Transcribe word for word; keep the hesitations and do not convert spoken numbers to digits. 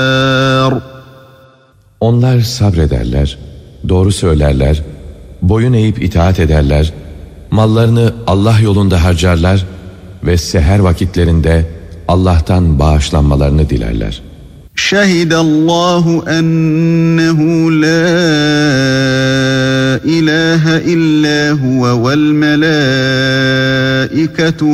Onlar sabrederler, doğru söylerler, boyun eğip itaat ederler, mallarını Allah yolunda harcarlar ve seher vakitlerinde Allah'tan bağışlanmalarını dilerler. Şehidallahu ennehu la ilahe illa huve vel melâiketu